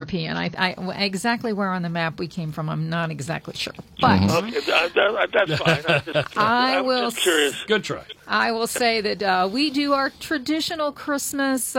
European. I exactly where on the map we came from, I'm not exactly sure. But Okay, that's fine. I'm just curious. Good try. I will say that we do our traditional Christmas.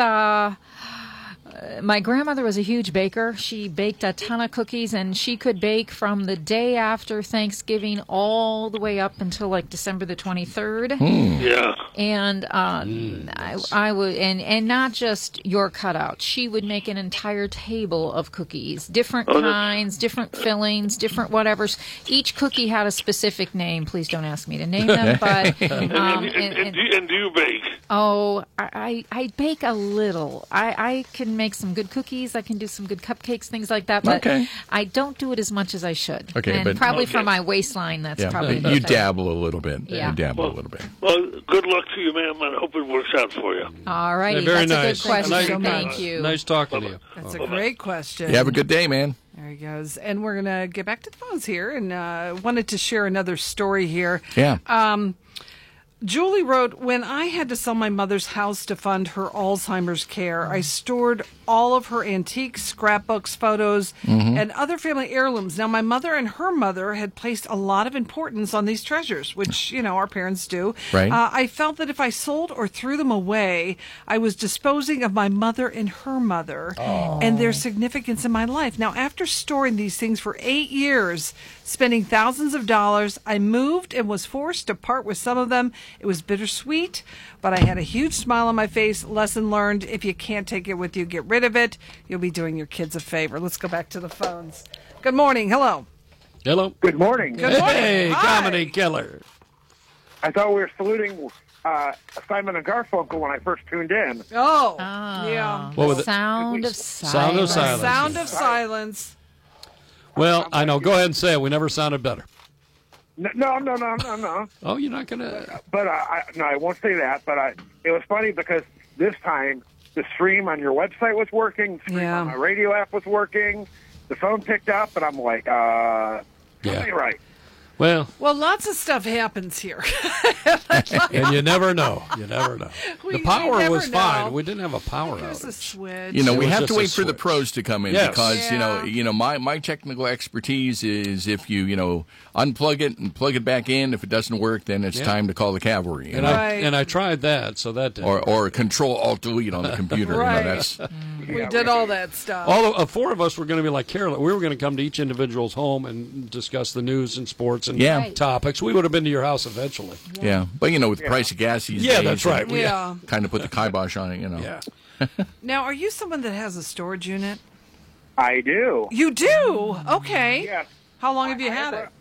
My grandmother was a huge baker. She baked a ton of cookies, and she could bake from the day after Thanksgiving all the way up until like December the 23rd. Yeah. And I would, and not just your cutout. She would make an entire table of cookies, different kinds, different fillings, different whatevers. Each cookie had a specific name. Please don't ask me to name them, but And do you bake? oh, I bake a little. I can make some good cookies. I can do some good cupcakes, things like that. But I don't do it as much as I should. Okay, and but probably for my waistline, that's probably you dabble a little bit. Yeah. You dabble a little bit. Well, good luck to you, ma'am, and I hope it works out for you. All righty. Very That's nice. a good question. Nice- Thank you. Nice talking to you. That's a great question. You have a good day, man. There he goes. And we're going to get back to the phones here, and wanted to share another story here. Yeah. Julie wrote, when I had to sell my mother's house to fund her Alzheimer's care, I stored all of her antiques, scrapbooks, photos, and other family heirlooms. Now, my mother and her mother had placed a lot of importance on these treasures, which, you know, our parents do. Right. I felt that if I sold or threw them away, I was disposing of my mother and her mother and their significance in my life. Now, after storing these things for 8 years, spending thousands of dollars, I moved and was forced to part with some of them. It was bittersweet, but I had a huge smile on my face. Lesson learned, if you can't take it with you, get rid of it. You'll be doing your kids a favor. Let's go back to the phones. Good morning. Hello. Hello. Good morning. Good morning. Hey, Hi. Comedy Killer. I thought we were saluting Simon and Garfunkel when I first tuned in. Oh, Ah. yeah. What was it? Sound of silence. Sound of silence. Sound of silence. Well, I know. Go ahead and say it. We never sounded better. No. Oh, you're not going to... But I won't say that. But it was funny because this time the stream on your website was working. The stream on my radio app was working. The phone picked up, and I'm like, something right. Well, lots of stuff happens here. and you never know. You never know. The power never was know. fine. We didn't have a power There's a outage. switch. You know, we was have just to a wait for the switch. pros to come in Yes. because Yeah. my technical expertise is if you unplug it and plug it back in. If it doesn't work, then it's time to call the cavalry. And I tried that, so that didn't work. or Control Alt Delete on the computer. Right. That's We did all that stuff. All of four of us were going to be like Carolyn. We were going to come to each individual's home and discuss the news and sports and topics. We would have been to your house eventually. yeah. But with the price of gas these days, that's right. Yeah. kind of put the kibosh on it. Yeah. Now, are you someone that has a storage unit? I do. You do? Okay. Yes. How long have you had it?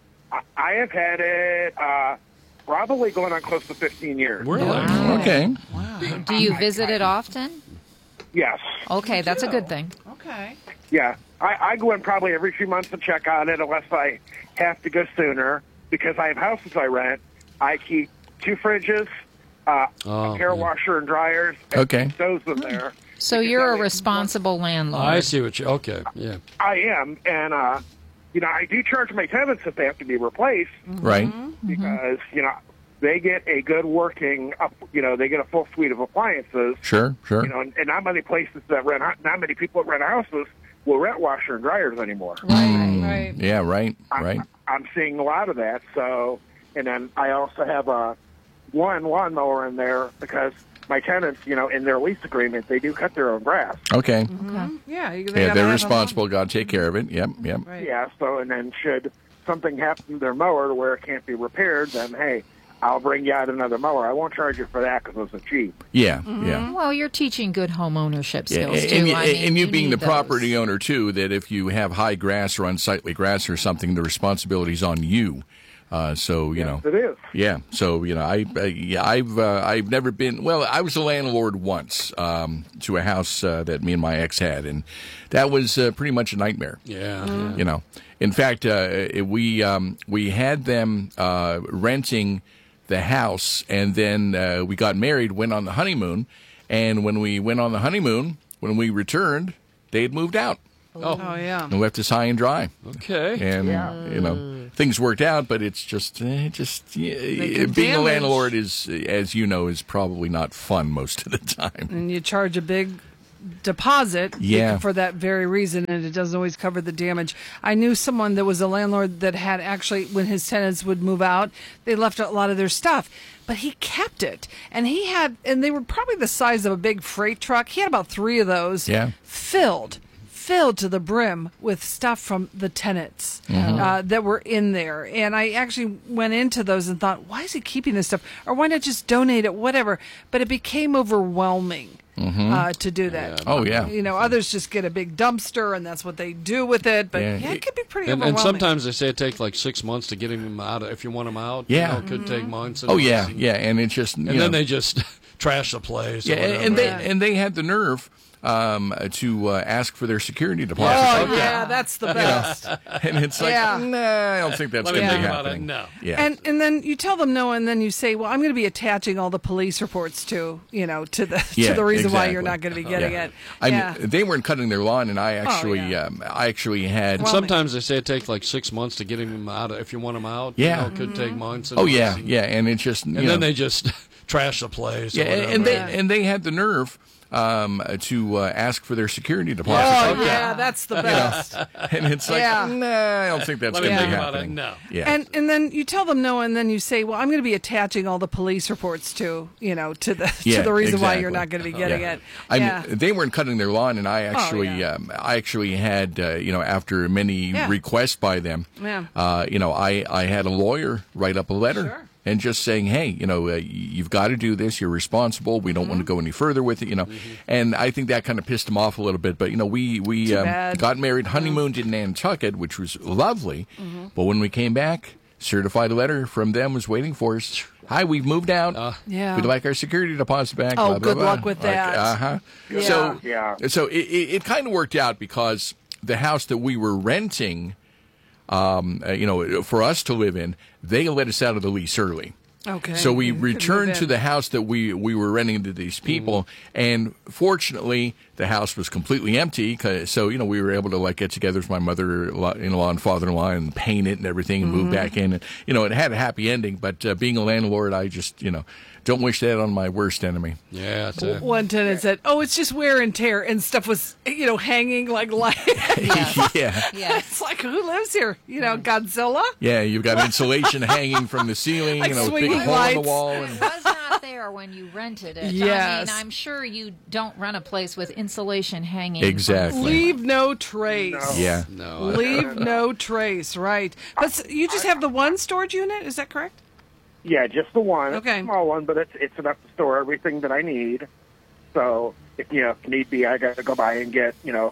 I have had it probably going on close to 15 years. Really? Okay. Do you visit it often? Yes. Okay, that's a good thing. Okay. Yeah. I go in probably every few months to check on it unless I have to go sooner because I have houses I rent. I keep 2 fridges, a hair washer and dryers, and Okay. stoves in there. So you're a responsible landlord. I see what you... Okay, yeah. I am, and I do charge my tenants if they have to be replaced Right. because they get a good working, they get a full suite of appliances. Sure. And not many places not many people that rent houses will rent washer and dryers anymore. Right. Yeah. Right. I'm seeing a lot of that. So, and then I also have one lawnmower in there because my tenants, in their lease agreement, they do cut their own grass. Okay. Yeah. They're responsible. Got to take care of it. Yep. Right. Yeah. So, and then should something happen to their mower to where it can't be repaired, then hey, I'll bring you out another mower. I won't charge you for that because it's cheap. Yeah. Well, you're teaching good home ownership skills, and, too. and you being need the those. property owner, too, that if you have high grass or unsightly grass or something, the responsibility's on you. So, Yes, it is. Yeah. So, I've never been, well, I was a landlord once to a house that me and my ex had, and that was pretty much a nightmare. Yeah. In fact, we had them renting the house, and then we got married, went on the honeymoon, and when we went on the honeymoon, when we returned, they had moved out. Oh, yeah. And left us high and dry. Okay. And, things worked out, but it's just being a damage. landlord is, as you know, is probably not fun most of the time. And you charge a big deposit for that very reason, and it doesn't always cover the damage. I knew someone that was a landlord that had actually, when his tenants would move out, they left a lot of their stuff. But he kept it, and they were probably the size of a big freight truck. He had about 3 of those filled to the brim with stuff from the tenants that were in there. And I actually went into those and thought, why is he keeping this stuff? Or why not just donate it, whatever? But it became overwhelming to do that. Oh, yeah. Others just get a big dumpster, and that's what they do with it. But it could be pretty overwhelming. And sometimes they say it takes like 6 months to get them out. If you want them out, it could take months. And and it's just then they just trash the place. Yeah, and they had the nerve to ask for their security deposit. Oh, that's the best. And it's like, nah, I don't think that's going to be happening. No. Yeah. And then you tell them no, and then you say, well, I'm going to be attaching all the police reports to the reason why you're not going to be getting it. They weren't cutting their lawn, and I actually had. And sometimes they say it takes like 6 months to get them out. If you want them out, it could take months. And and it's just. And then they just trash the place. Yeah, and they had the nerve to ask for their security deposit. Oh, that's the best. And it's like, nah, I don't think that's going to be happening. No. Yeah. And then you tell them no, and then you say, well, I'm going to be attaching all the police reports to the reason why you're not going to be getting it. They weren't cutting their lawn, and I actually had, after many requests by them, I had a lawyer write up a letter. Sure. And just saying, hey, you've got to do this. You're responsible. We don't want to go any further with it, And I think that kind of pissed him off a little bit. But, we got married, honeymooned in Nantucket, which was lovely. But when we came back, certified letter from them was waiting for us. Hi, we've moved out. We'd like our security deposit back. Oh, blah, blah, good blah. luck with that. So it kind of worked out because the house that we were renting, for us to live in, they let us out of the lease early. Okay. So we returned to the house that we were renting to these people, and fortunately, the house was completely empty. So we were able to get together with my mother-in-law and father-in-law and paint it and everything, and move back in. And it had a happy ending. But being a landlord, I just don't wish that on my worst enemy. Yeah. One tenant said, "Oh, it's just wear and tear," and stuff was hanging like light. It's like, who lives here? Godzilla. Yeah, you've got insulation hanging from the ceiling. Like a big hole lights. in the wall. It was not there when you rented it. Yes. I'm sure you don't rent a place with insulation hanging. Exactly. Leave no trace. No. Yeah. No. Leave no trace. Right. But you just have the one storage unit. Is that correct? Yeah, just the one. Okay. It's a small one, but it's enough to store everything that I need. So if need be, I got to go by and get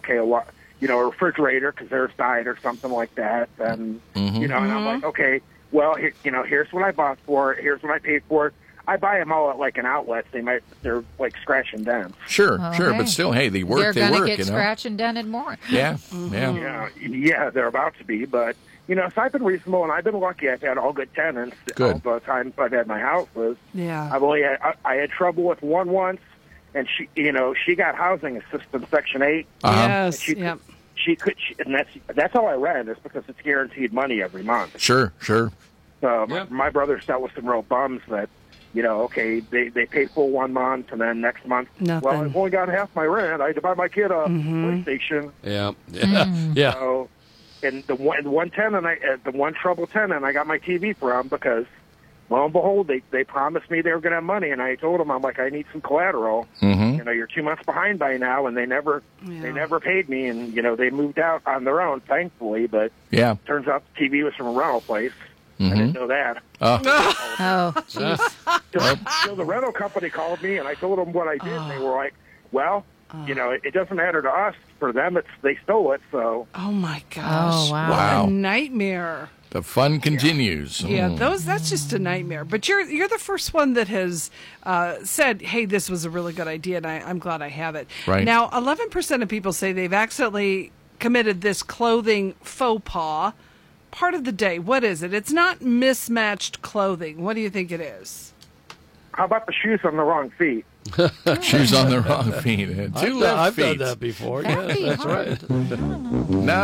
a refrigerator because theirs died or something like that. And and I'm like, okay, well, here's what I bought for it. Here's what I paid for it. I buy them all at an outlet. They're like scratch and dent. Sure, but still, hey, they work. They're going to get scratch and dented more. Yeah, yeah, they're about to be, but. So I've been reasonable, and I've been lucky. I've had all good tenants. Good. All the times I've had my houses. Yeah. I had trouble with one once, and she got housing assistance Section 8. Yes. And that's how I rent. Is because it's guaranteed money every month. Sure. So my brother's dealt with some real bums that. They pay full 1 month, and then next month, nothing. Well, I've only got half my rent. I had to buy my kid a PlayStation. Yeah. So, and the one tenant, the one trouble tenant, I got my TV from because, lo and behold, they promised me they were going to have money, and I told them, I'm like, I need some collateral. You're 2 months behind by now, and they never paid me, and they moved out on their own, thankfully. But turns out the TV was from a rental place. I didn't know that. Oh, jeez. So the rental company called me, and I told them what I did, and they were like, well, it doesn't matter to us. For them, they stole it, so... Oh, my gosh. Oh, wow. What a nightmare. The fun continues. Yeah, that's just a nightmare. But you're the first one that has said, hey, this was a really good idea, and I'm glad I have it. Right. Now, 11% of people say they've accidentally committed this clothing faux pas. Part of the day, what is it? It's not mismatched clothing. What do you think it is? How about the shoes on the wrong feet? Shoes on the wrong feet. I've done that before. Yes, that's right. No.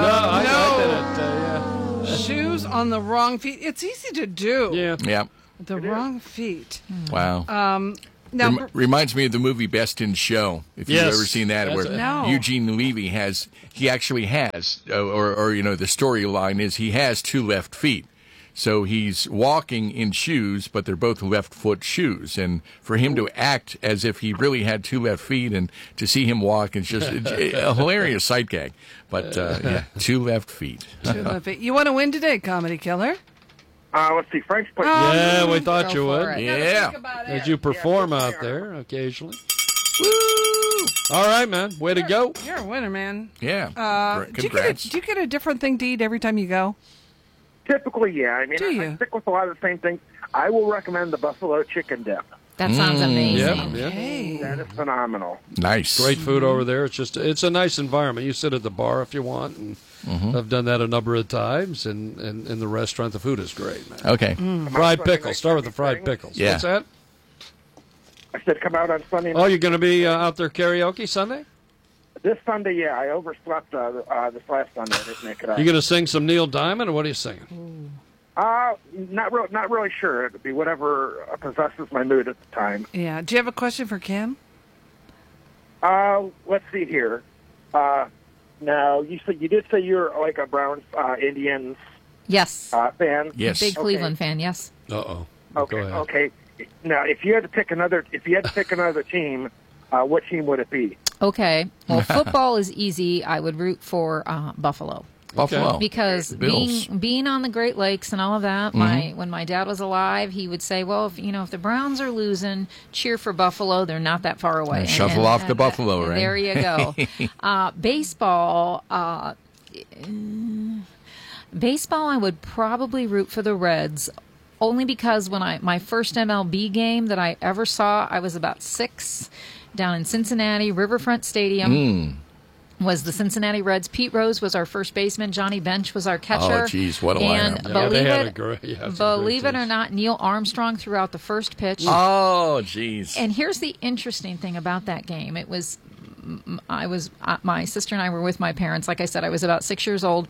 I did it. Shoes on the wrong feet. It's easy to do. Yeah. Yeah. The wrong feet. Wow. Now, reminds me of the movie Best in Show. If you've ever seen that, where Eugene Levy actually has, or the storyline is he has 2 left feet. So he's walking in shoes, but they're both left foot shoes. And for him to act as if he really had 2 left feet and to see him walk, it's just a hilarious sight gag. But 2 left feet. 2 left feet. You want to win today, Comedy Killer? Let's see, Frank's put. Yeah, we thought you would. Yeah. As you perform out there occasionally. Woo! All right, man. Way to go. You're a winner, man. Yeah. Congrats. Do you get a different thing to eat every time you go? Typically, yeah. I mean, I stick with a lot of the same things. I will recommend the buffalo chicken dip. That sounds amazing. Yeah. Hey. That is phenomenal. Nice. Great food over there. It's a nice environment. You sit at the bar if you want, and I've done that a number of times. And in the restaurant, the food is great, man. Okay. Fried pickles. Start with the fried pickles. Yeah. What's that? I said come out on Sunday night. Oh, you're going to be out there karaoke Sunday? This Sunday, yeah. I overslept this last Sunday. I didn't make it out. You going to sing some Neil Diamond, or what are you singing? Not really sure. It'd be whatever possesses my mood at the time. Yeah. Do you have a question for Kim? Let's see here. Now, you did say you're like a Browns Indians Yes. fan. Yes. Big Cleveland fan, yes. Uh-oh. Okay. Go ahead. Okay. Now, if you had to pick another team, what team would it be? Okay. Well, football is easy. I would root for Buffalo. Buffalo. Because Bills. being on the Great Lakes and all of that, when my dad was alive, he would say, well, if the Browns are losing, cheer for Buffalo. They're not that far away. Shuffle off to Buffalo, right? There you go. Baseball, I would probably root for the Reds, only because when my first MLB game that I ever saw, I was about 6, down in Cincinnati, Riverfront Stadium. Was the Cincinnati Reds. Pete Rose was our first baseman. Johnny Bench was our catcher. Oh, geez, what a and lineup. Believe it or not, Neil Armstrong threw out the first pitch. Oh, geez. And here's the interesting thing about that game. It was, my sister and I were with my parents. Like I said, I was about 6 years old.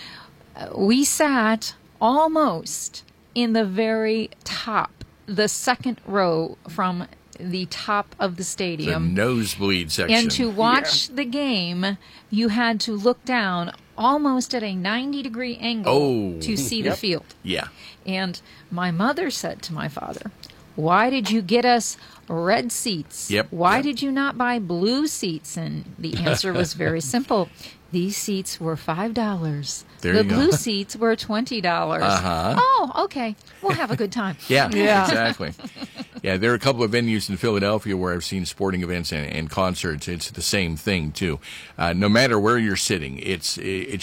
We sat almost in the very top, the second row from the top of the stadium. The nosebleed section. And to watch the game, you had to look down almost at a 90-degree angle to see the field. Yeah. And my mother said to my father, why did you get us red seats? Why did you not buy blue seats? And the answer was very simple. These seats were $5. The blue seats were $20. Oh, okay. We'll have a good time. Yeah, exactly. Yeah, there are a couple of venues in Philadelphia where I've seen sporting events and concerts. It's the same thing too. No matter where you're sitting, it's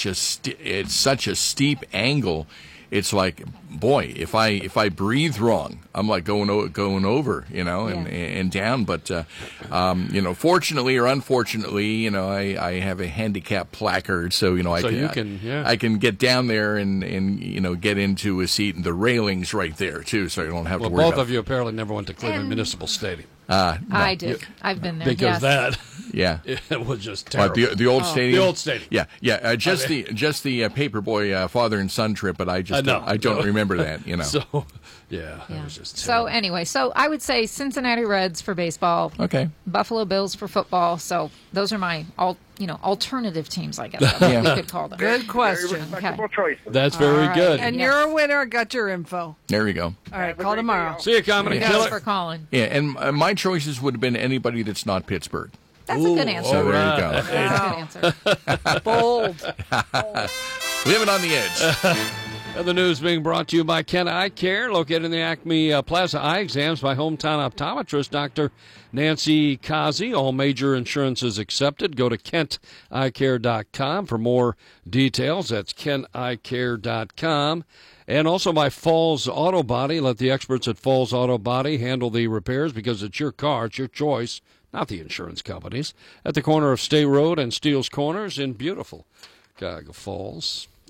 such a steep angle. It's like, boy, if I breathe wrong, I'm like going over, and down. But fortunately or unfortunately, I have a handicap placard, so I can get down there and get into a seat, and the railing's right there too, so I don't have to worry. Well, both of you apparently never went to Cleveland Municipal Stadium. No. I did. I've been there. Because that. Yeah, it was just terrible. The old stadium. The old stadium. Yeah. Just the Paperboy father and son trip, but I don't remember that. So it was just terrible. So anyway, I would say Cincinnati Reds for baseball. Okay. Buffalo Bills for football. So those are my alternative teams, I guess we could call them. Good question. Choice. That's very good. And you're a winner. Got your info. There we go. All right, call tomorrow. See you, Comedy Killer. Thanks for calling. Yeah, and my choices would have been anybody that's not Pittsburgh. That's a good answer. So there you go. That's a good answer. Bold. Living on the edge. And the news being brought to you by Ken Eye Care, located in the Acme Plaza Eye Exams by hometown optometrist Dr. Nancy Kazi. All major insurances accepted. Go to KentEyeCare.com for more details. That's KentEyeCare.com. And also by Falls Auto Body. Let the experts at Falls Auto Body handle the repairs because it's your car, it's your choice, not the insurance companies. At the corner of State Road and Steele's Corners in beautiful Cuyahoga Falls.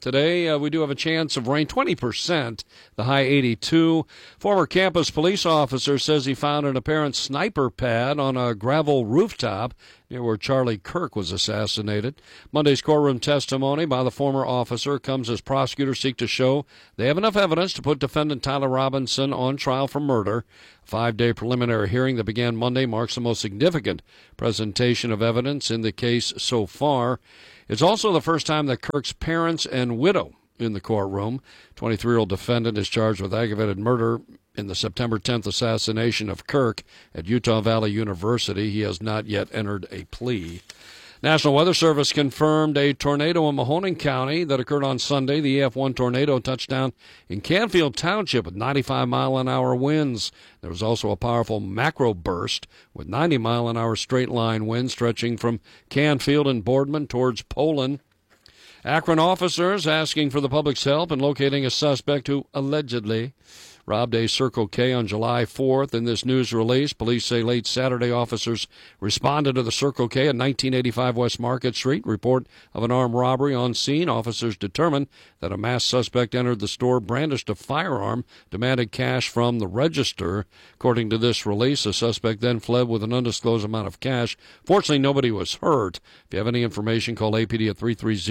Today, we do have a chance of rain, 20%, the high 82. Former campus police officer says he found an apparent sniper pad on a gravel rooftop near where Charlie Kirk was assassinated. Monday's courtroom testimony by the former officer comes as prosecutors seek to show they have enough evidence to put defendant Tyler Robinson on trial for murder. A 5-day preliminary hearing that began Monday marks the most significant presentation of evidence in the case so far. It's also the first time that Kirk's parents and widow in the courtroom. 23-year-old defendant is charged with aggravated murder in the September 10th assassination of Kirk at Utah Valley University. He has not yet entered a plea. National Weather Service confirmed a tornado in Mahoning County that occurred on Sunday. The EF1 tornado touched down in Canfield Township with 95-mile-an-hour winds. There was also a powerful macro burst with 90-mile-an-hour straight-line winds stretching from Canfield and Boardman towards Poland. Akron officers asking for the public's help in locating a suspect who allegedly robbed a Circle K on July 4th. In this news release, police say late Saturday officers responded to the Circle K at 1985 West Market Street. Report of an armed robbery on scene. Officers determined that a masked suspect entered the store, brandished a firearm, demanded cash from the register. According to this release, the suspect then fled with an undisclosed amount of cash. Fortunately, nobody was hurt. If you have any information, call APD at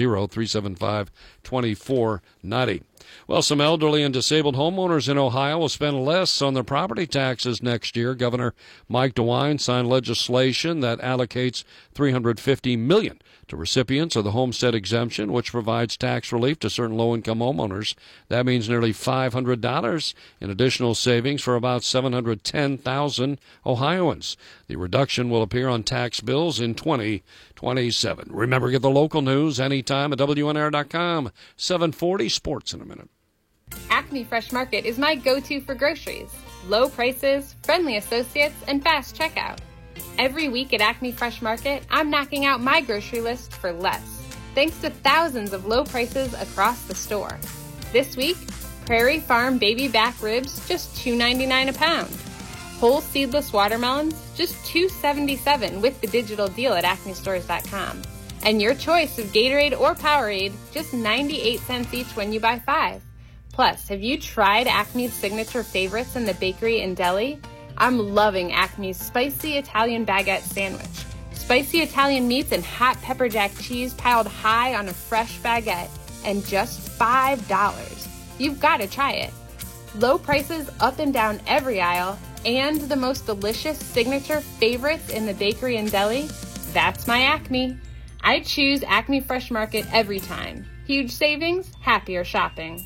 330-375-2490. Well, some elderly and disabled homeowners in Ohio will spend less on their property taxes next year. Governor Mike DeWine signed legislation that allocates $350 million to recipients of the homestead exemption, which provides tax relief to certain low-income homeowners. That means nearly $500 in additional savings for about 710,000 Ohioans. The reduction will appear on tax bills in 2027. Remember, get the local news anytime at WNR.com. 740 Sports in a minute. Acme Fresh Market is my go-to for groceries. Low prices, friendly associates, and fast checkout. Every week at Acme Fresh Market, I'm knocking out my grocery list for less, thanks to thousands of low prices across the store. This week, Prairie Farm baby back ribs, just $2.99 a pound. Whole seedless watermelons, just $2.77 with the digital deal at acmestores.com. And your choice of Gatorade or Powerade, just 98 cents each when you buy 5. Plus, have you tried Acme's signature favorites in the bakery and deli? I'm loving Acme's Spicy Italian Baguette Sandwich. Spicy Italian meats and hot pepper jack cheese piled high on a fresh baguette, and just $5. You've got to try it. Low prices up and down every aisle, and the most delicious signature favorites in the bakery and deli? That's my Acme. I choose Acme Fresh Market every time. Huge savings, happier shopping.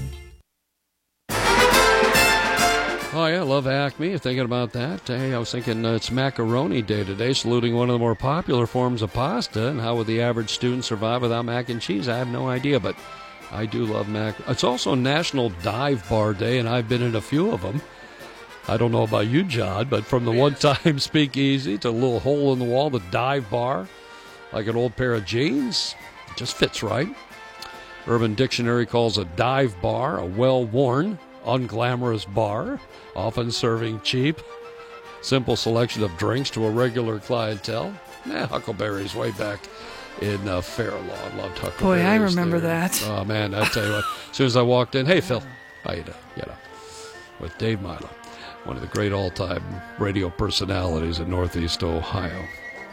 Oh, yeah, I love Acme. You're thinking about that. Hey, I was thinking it's macaroni day today, saluting one of the more popular forms of pasta. And how would the average student survive without mac and cheese? I have no idea, but I do love mac. It's also National Dive Bar Day, and I've been in a few of them. I don't know about you, John, but from the one-time speakeasy to a little hole in the wall, the dive bar, like an old pair of jeans, it just fits right. Urban Dictionary calls a dive bar a well-worn, unglamorous bar, often serving cheap, simple selection of drinks to a regular clientele. Huckleberry's way back in Fair Lawn. Loved Huckleberry's. Boy, I remember there. that. Oh, man, I tell you what. As soon as I walked in, hey, Phil, how you doing? With Dave Milo, one of the great all-time radio personalities in Northeast Ohio.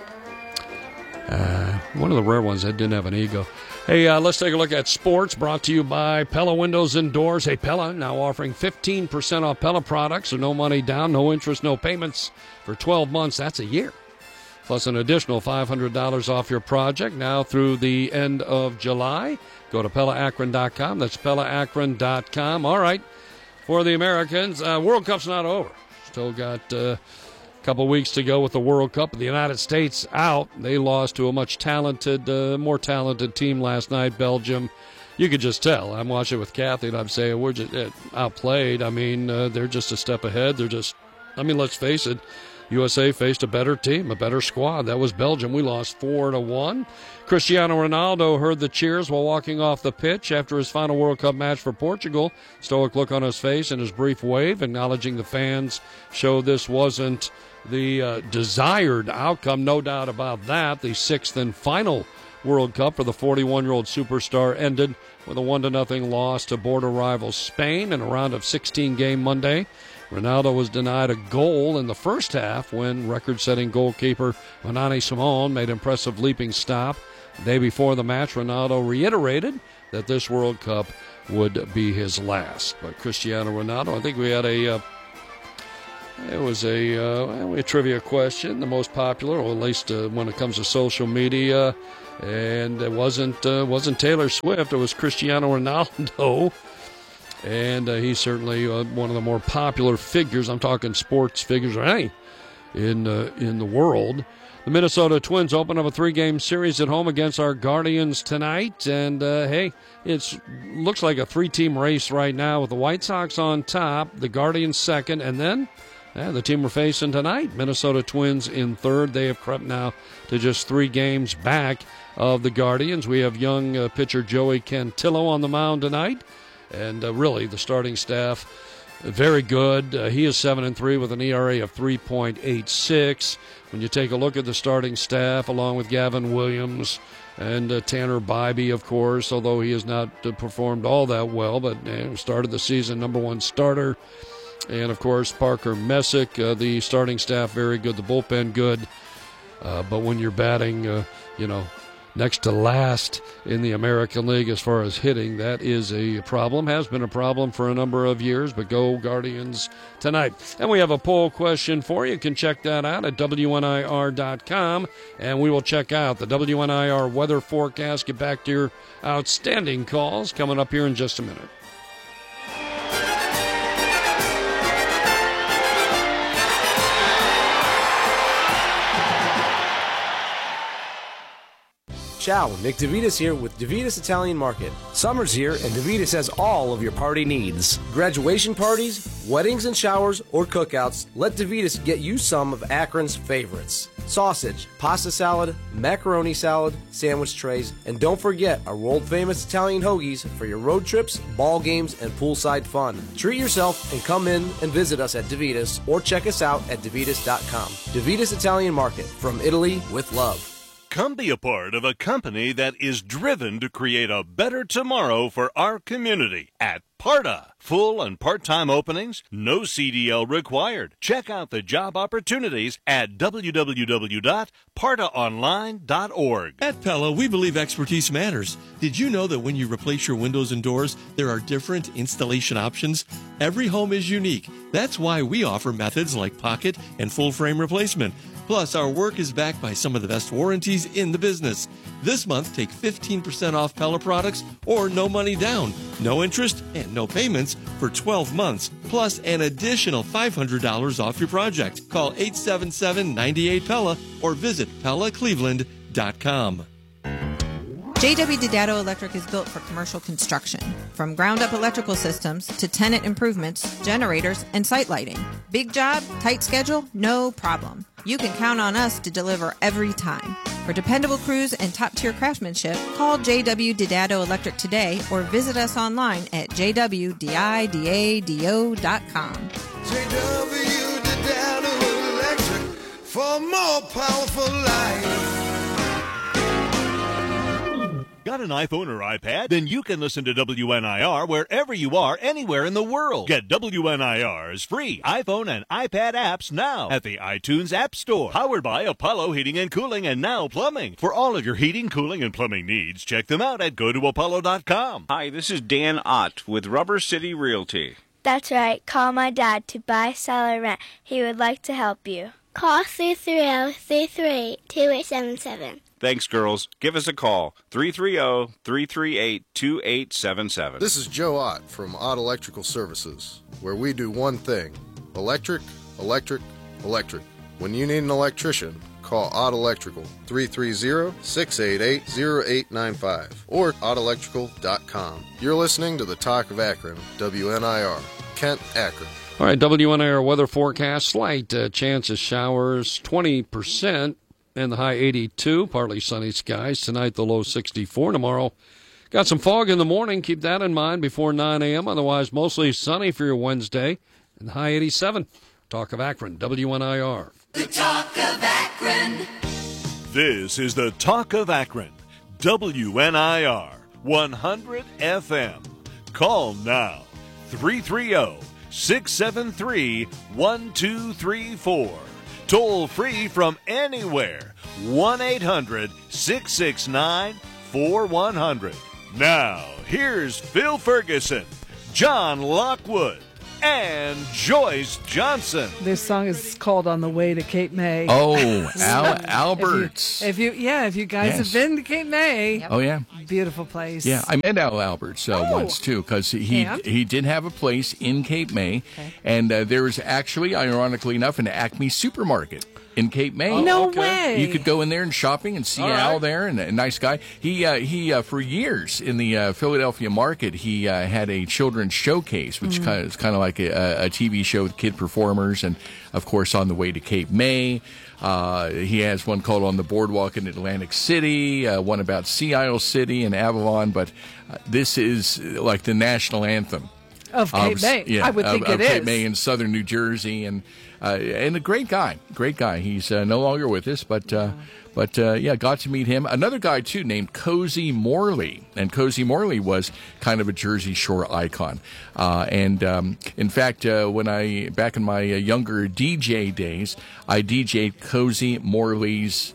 One of the rare ones that didn't have an ego. Hey, let's take a look at sports, brought to you by Pella Windows and Doors. Hey, Pella now offering 15% off Pella products, so no money down, no interest, no payments for 12 months. That's a year. Plus an additional $500 off your project now through the end of July. Go to PellaAkron.com. That's PellaAkron.com. All right, for the Americans, World Cup's not over. Still got couple weeks to go with the World Cup. The United States out. They lost to a much talented, more talented team last night, Belgium. You could just tell. I'm watching with Kathy, and I'm saying we're just outplayed. I mean, they're just a step ahead. Let's face it. USA faced a better team, a better squad. That was Belgium. We lost 4-1. Cristiano Ronaldo heard the cheers while walking off the pitch after his final World Cup match for Portugal. Stoic look on his face and his brief wave, acknowledging the fans showed this wasn't the desired outcome. No doubt about that. The sixth and final World Cup for the 41-year-old superstar ended with a 1-0 loss to border rival Spain in a round of 16 game Monday. Ronaldo was denied a goal in the first half when record-setting goalkeeper Unai Simon made an impressive leaping stop. The day before the match, Ronaldo reiterated that this World Cup would be his last. But Cristiano Ronaldo, I think we had a trivia question, the most popular, or at least when it comes to social media, and it wasn't Taylor Swift, it was Cristiano Ronaldo. And he's certainly one of the more popular figures. I'm talking sports figures or anything in the world. The Minnesota Twins open up a 3-game series at home against our Guardians tonight. And, hey, it looks like a 3-team race right now with the White Sox on top, the Guardians second, and then the team we're facing tonight, Minnesota Twins in third. They have crept now to just 3 games back of the Guardians. We have young pitcher Joey Cantillo on the mound tonight. And really, the starting staff, very good. He is 7-3 with an ERA of 3.86. When you take a look at the starting staff, along with Gavin Williams and Tanner Bybee, of course, although he has not performed all that well, but started the season #1 starter. And, of course, Parker Messick, the starting staff, very good. The bullpen, good. But when you're batting, next to last in the American League as far as hitting, that is a problem. Has been a problem for a number of years, but go Guardians tonight. And we have a poll question for you. You can check that out at WNIR.com, and we will check out the WNIR weather forecast. Get back to your outstanding calls coming up here in just a minute. Ciao, Nick DeVitas here with DeVitas Italian Market. Summer's here and DeVitas has all of your party needs. Graduation parties, weddings and showers, or cookouts, let DeVitas get you some of Akron's favorites. Sausage, pasta salad, macaroni salad, sandwich trays, and don't forget our world-famous Italian hoagies for your road trips, ball games, and poolside fun. Treat yourself and come in and visit us at DeVitas or check us out at DeVitas.com. DeVitas Italian Market, from Italy with love. Come be a part of a company that is driven to create a better tomorrow for our community at Parta. Full and part-time openings, no CDL required. Check out the job opportunities at www.partaonline.org. At Pella, we believe expertise matters. Did you know that when you replace your windows and doors, there are different installation options? Every home is unique. That's why we offer methods like pocket and full frame replacement. Plus, our work is backed by some of the best warranties in the business. This month, take 15% off Pella products or no money down, no interest, and no payments for 12 months, plus an additional $500 off your project. Call 877-98-PELLA or visit PellaCleveland.com. JW Didato Electric is built for commercial construction, from ground-up electrical systems to tenant improvements, generators, and site lighting. Big job, tight schedule, no problem. You can count on us to deliver every time. For dependable crews and top-tier craftsmanship, call JW Didato Electric today or visit us online at jwdidado.com. JW Didato Electric for more powerful life. Got an iPhone or iPad? Then you can listen to WNIR wherever you are, anywhere in the world. Get WNIR's free iPhone and iPad apps now at the iTunes App Store. Powered by Apollo Heating and Cooling and Now Plumbing. For all of your heating, cooling, and plumbing needs, check them out at gotoapollo.com. Hi, this is Dan Ott with Rubber City Realty. That's right. Call my dad to buy, sell, or rent. He would like to help you. Call 330-338-2877. Thanks, girls. Give us a call, 330-338-2877. This is Joe Ott from Ott Electrical Services, where we do one thing: electric, electric, electric. When you need an electrician, call Ott Electrical, 330-688-0895, or ottelectrical.com. You're listening to the Talk of Akron, WNIR, Kent, Akron. All right, WNIR weather forecast, slight chance of showers, 20%. And the high 82, partly sunny skies. Tonight, the low 64. Tomorrow, got some fog in the morning. Keep that in mind before 9 a.m. Otherwise, mostly sunny for your Wednesday. And the high 87. Talk of Akron, WNIR. The Talk of Akron. This is the Talk of Akron. WNIR 100 FM. Call now 330-673-1234. Toll free from anywhere 1-800-669-4100. Now, here's Phil Ferguson, John Lockwood, and Joyce Johnson. This song is called "On the Way to Cape May." Oh, Alberts. If you guys have been to Cape May, Oh yeah, beautiful place. yeah. I met Al Alberts once too, because he did have a place in Cape May, and there was actually, ironically enough, an Acme supermarket in Cape May. No way. You could go in there and shopping and see Al there, and a nice guy. He for years in the Philadelphia market, he had a children's showcase, which is kind of like a TV show with kid performers, and of course On the Way to Cape May. He has one called On the Boardwalk in Atlantic City, one about Sea Isle City and Avalon, but this is like the national anthem of Cape May. Yeah, I would think of it Cape is. May in southern New Jersey, and a great guy. He's no longer with us, but got to meet him. Another guy too named Cozy Morley, and Cozy Morley was kind of a Jersey Shore icon. In fact, back in my younger DJ days, I DJ'd Cozy Morley's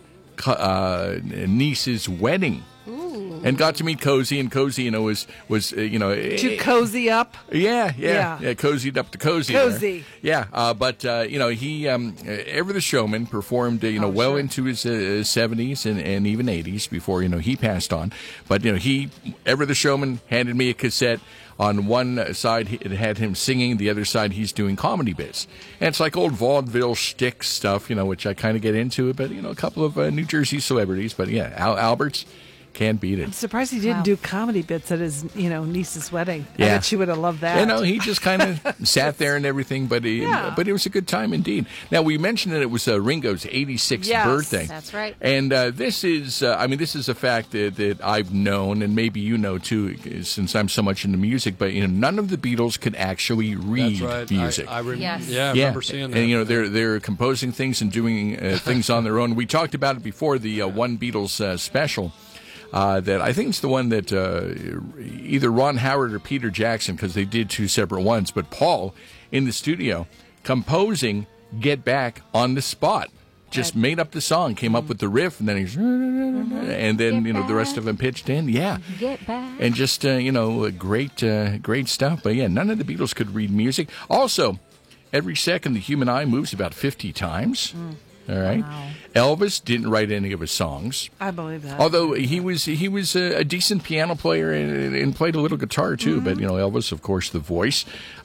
niece's wedding. And got to meet Cozy, and Cozy, was Did you cozy up? Yeah, cozied up to Cozy. Cozy. There. Yeah, but he Ever the Showman performed well into his 70s and even 80s before he passed on. But Ever the Showman handed me a cassette. On one side, it had him singing. The other side, he's doing comedy bits. And it's like old vaudeville shtick stuff, which I kind of get into. But, a couple of New Jersey celebrities. But, yeah, Al Alberts. Can't beat it. I'm surprised he didn't do comedy bits at his, niece's wedding. Yeah. I bet she would have loved that. He just kind of sat there and everything, but it was a good time indeed. Now, we mentioned that it was Ringo's 86th birthday. That's right. And this is a fact that I've known, and maybe you know too, since I'm so much into music, but none of the Beatles could actually read music. I remember seeing that. And they're composing things and doing things on their own. We talked about it before, the One Beatles special. That I think it's the one that either Ron Howard or Peter Jackson, because they did two separate ones, but Paul in the studio composing Get Back on the spot. Just made up the song, came up with the riff, and then and then the rest of them pitched in. Yeah, Get Back, and just great stuff. But yeah, none of the Beatles could read music. Also, every second the human eye moves about 50 times. All right. Wow. Elvis didn't write any of his songs. I believe that. Although he was a decent piano player and played a little guitar too. But Elvis, of course, the voice.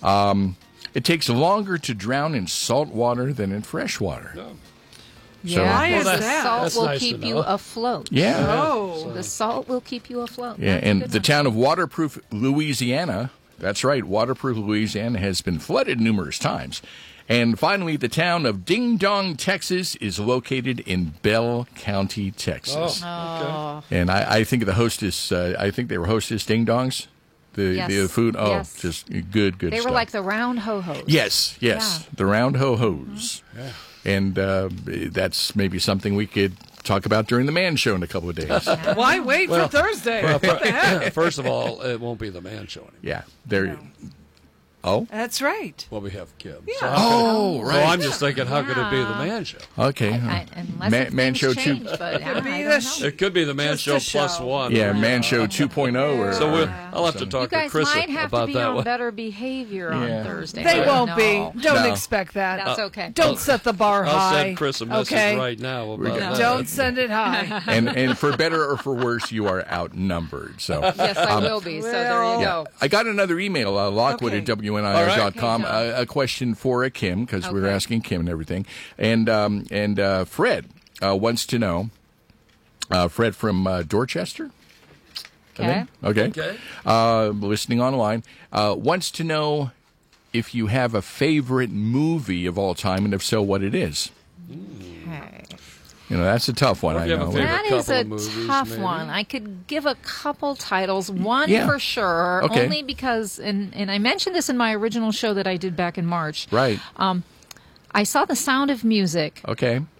It takes longer to drown in salt water than in fresh water. Yeah, So, why is the that? salt will nice keep to you know. afloat. Yeah. Oh. The salt will keep you afloat. Yeah, That's a and good the one. town of Waterproof, Louisiana. That's right, Waterproof, Louisiana has been flooded numerous times. And finally, the town of Ding Dong, Texas, is located in Bell County, Texas. Oh. And I think the hostess, I think they were hostess Ding Dongs, the food. Oh, Yes. just good They stuff. were like the round ho-hos. Yes, Yeah. the round ho-hos. Yeah. And that's maybe something we could talk about during the Man Show in a couple of days. Why wait for Thursday? What the heck? First of all, it won't be the Man Show anymore. Yeah, there. Oh, That's right. Well, we have Kim. Yeah. So right. So I'm just thinking, how could it be the Man Show? Okay. Unless Man Show change, 2. but I Could be don't the know. It could be the Man Just Show a plus show. one. Yeah, Man Show 2.0. Or, So I'll have to You talk to guys Chris might have to about be that on one. better behavior on Yeah. Thursday. They I won't know. be. Don't No. expect that. That's okay. Don't set the bar I'll high. send Chris a message okay? right now about that. Don't send it high. and for better or for worse, you are outnumbered. So Yes, I will be. So there you go. I got another email, Lockwood at WNIR.com, Okay, John. a question for Kim, because we were Okay. asking Kim and everything. And Fred wants to know, Fred from Dorchester? I think? Okay. Listening online, wants to know if you have a favorite movie of all time, and if so, what it is. Okay. That's a tough one, Or I if you have a know. favorite That is couple a of movies, tough maybe? one. I could give a couple titles. One Yeah. for sure, Okay. only because, and I mentioned this in my original show that I did back in March. Right. I saw The Sound of Music Okay.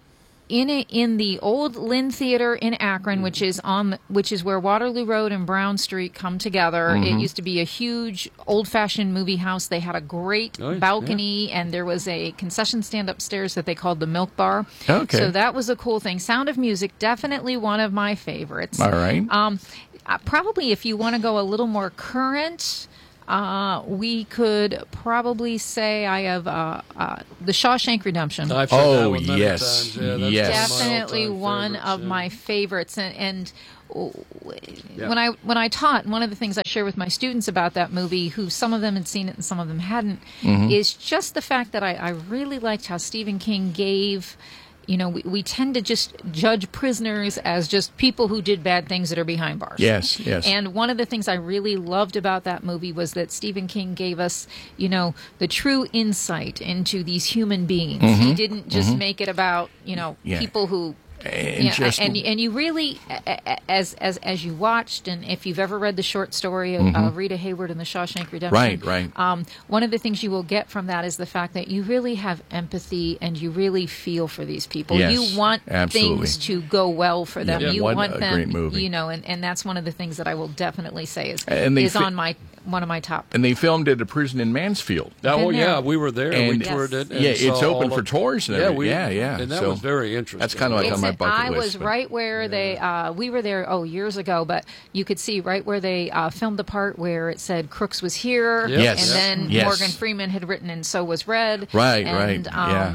in the old Lynn Theater in Akron, which is where Waterloo Road and Brown Street come together. It used to be a huge old-fashioned movie house. They had a great balcony, and there was a concession stand upstairs that they called the Milk Bar. Okay. So that was a cool thing. Sound of Music, definitely one of my favorites. All right. Probably if you want to go a little more current, we could probably say I have The Shawshank Redemption. I've said that one many yes. times. Yeah, that's definitely one of my favorites. And when I taught, one of the things I share with my students about that movie, who some of them had seen it and some of them hadn't, is just the fact that I really liked how Stephen King gave. We tend to just judge prisoners as just people who did bad things that are behind bars. Yes. And one of the things I really loved about that movie was that Stephen King gave us, the true insight into these human beings. He didn't just make it about, people who... And you really, as you watched, and if you've ever read the short story of Rita Hayworth in The Shawshank Redemption, right. One of the things you will get from that is the fact that you really have empathy and you really feel for these people. Yes, you want absolutely. things to go well for them. You want them, great movie. And that's one of the things that I will definitely say is on one of my top. And they filmed at a prison in Mansfield. We were there. And we toured it. And it's open for tours. And And that was very interesting. That's kind of like on my bucket I list. was right where they, we were there, years ago, but you could see right where they filmed the part where it said Crooks was here. Yes. And then Morgan Freeman had written And So Was Red. Right. And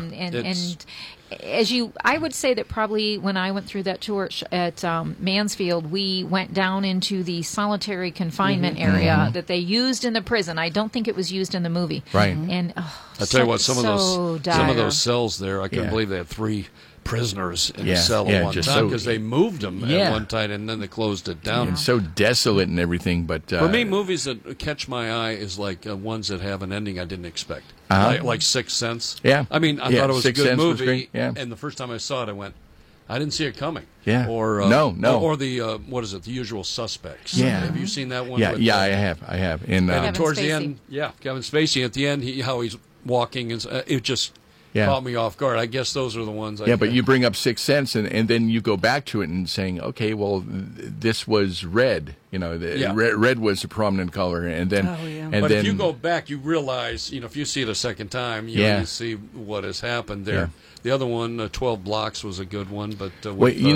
I would say that probably when I went through that tour at Mansfield, we went down into the solitary confinement area that they used in the prison. I don't think it was used in the movie. Right. And I tell you what, some of those cells there, I couldn't believe they had 3 prisoners in a cell at one time because they moved them at one time and then they closed it down. It's so desolate and everything. But for me, movies that catch my eye is like ones that have an ending I didn't expect, like Sixth Sense. Yeah, I mean, I thought it was a good movie, and the first time I saw it, I went, I didn't see it coming. Yeah, or no, or the what is it? The Usual Suspects. Yeah, have you seen that one? Yeah, I have. And towards the end, Kevin Spacey at the end, how he's walking, and it just. Caught me off guard. I guess those are the ones. But you bring up Sixth Sense, and then you go back to it and saying, okay, well, this was red. Red was a prominent color, and then. But if you go back, you realize, if you see it a second time, you see what has happened there. Yeah. The other one, 12 Blocks, was a good one, but what the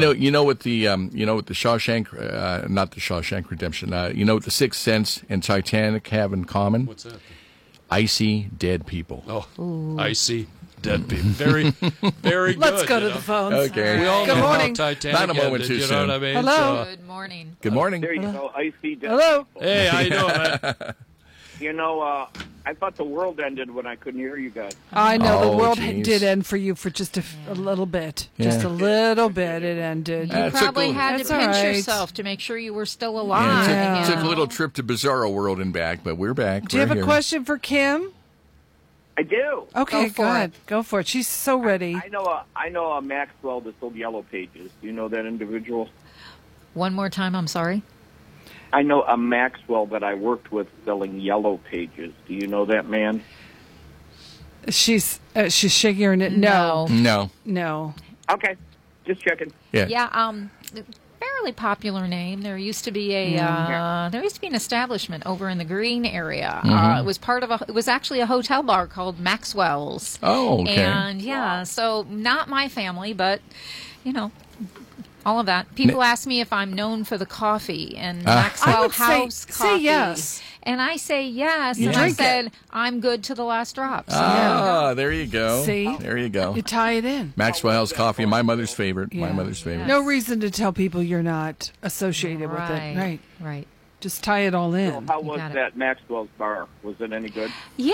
Shawshank, not the Shawshank Redemption. What the Sixth Sense and Titanic have in common? What's that? Icy dead people. Oh, icy. Dead people. Very, very good. Let's go to the phones. Okay. We all Good know morning. how Titanic Not a moment too you soon. know what I mean? Hello. Good morning. Good morning. There you go. Icy dead. Hello. Hey, how you doing, man? I thought the world ended when I couldn't hear you guys. I know the world did end for you for just a little bit. Just a little bit it ended. You probably had to pinch yourself to make sure you were still alive. Took a little trip to Bizarro World and back, but we're back. Do you have a question for Kim? I do. Okay, go ahead. Go for it. She's so ready. I know a Maxwell that sold Yellow Pages. Do you know that individual? One more time, I'm sorry. I know a Maxwell that I worked with selling Yellow Pages. Do you know that man? She's shaking her head. No. Okay, just checking. Yeah. Fairly popular name. There used to be an establishment over in the Green area. It was it was actually a hotel bar called Maxwell's. Oh, okay. And so not my family, but all of that. People ask me if I'm known for the coffee and Maxwell House coffee. Say yes. And I say yes, and I said I'm good to the last drop. So there you go. See? There you go. You tie it in. Maxwell House coffee, my mother's favorite. Yeah. My mother's favorite. No reason to tell people you're not associated with it. Right. Just tie it all in. So how was that Maxwell's bar? Was it any good? Yeah,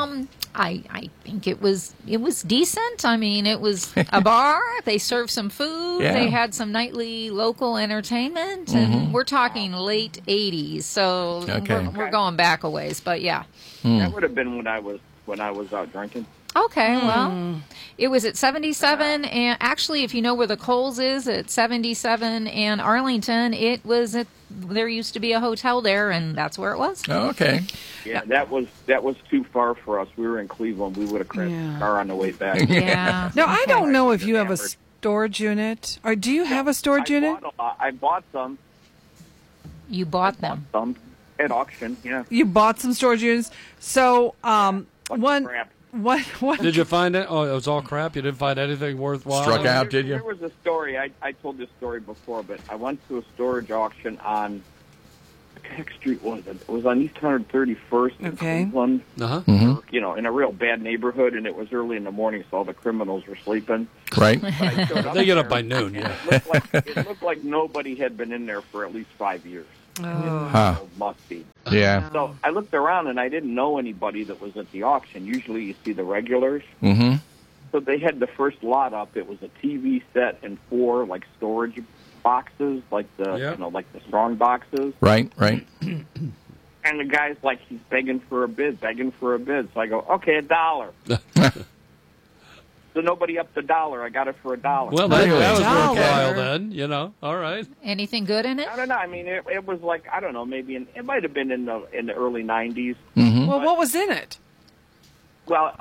I think it was decent. I mean, it was a bar. They served some food. Yeah. They had some nightly local entertainment, and we're talking late '80s. So we're going back a ways, but yeah. That would have been when I was out drinking. Okay, well, it was at 77, and actually, if you know where the Kohl's is, at 77 and Arlington, it was there used to be a hotel there, and that's where it was. Oh, okay. Yeah, that was too far for us. We were in Cleveland. We would have crashed the car on the way back. Yeah. Now, I don't know if you have storage unit? Or do you have a storage unit? I bought some. You bought them? Some at auction, yeah. You bought some storage units. So, what? Did you find it? Oh, it was all crap. You didn't find anything worthwhile. Struck out, did you? There was a story. I told this story before, but I went to a storage auction on what the heck street was it? It was on East 131st in Cleveland. Mm-hmm. You know, in a real bad neighborhood, and it was early in the morning, so all the criminals were sleeping. Right. They get up by noon. Yeah. It looked like nobody had been in there for at least 5 years. Huh. Must be. Yeah. So I looked around and I didn't know anybody that was at the auction. Usually you see the regulars. Mm-hmm. So they had the first lot up. It was a TV set and 4 like storage boxes, like the like the strong boxes. Right. And the guy's like, he's begging for a bid. So I go, okay, $1. So nobody upped $1. I got it for $1. Well, that was worthwhile then, you know. All right. Anything good in it? I don't know. I mean, it was like, I don't know, maybe it might have been in the early 90s. Mm-hmm. Well, what was in it? Well,